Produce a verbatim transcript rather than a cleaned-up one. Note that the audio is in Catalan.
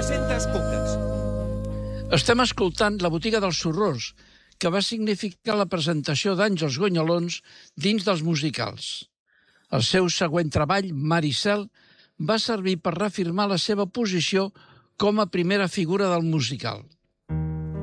quatre-centes coques. Estem escoltant La botiga dels horrors, que va significar la presentació d'Àngels Gonyalons dins dels musicals. El seu següent treball, Maricel, va servir per reafirmar la seva posició com a primera figura del musical.